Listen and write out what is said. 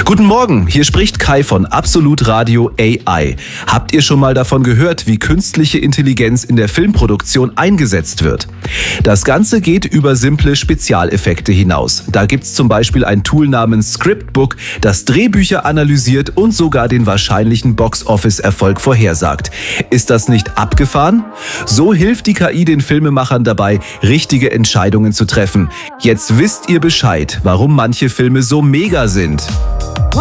Guten Morgen, hier spricht Kai von Absolut Radio AI. Habt ihr schon mal davon gehört, wie künstliche Intelligenz in der Filmproduktion eingesetzt wird? Das Ganze geht über simple Spezialeffekte hinaus. Da gibt's zum Beispiel ein Tool namens Scriptbook, das Drehbücher analysiert und sogar den wahrscheinlichen Box-Office-Erfolg vorhersagt. Ist das nicht abgefahren? So hilft die KI den Filmemachern dabei, richtige Entscheidungen zu treffen. Jetzt wisst ihr Bescheid, warum manche Filme so mega sind.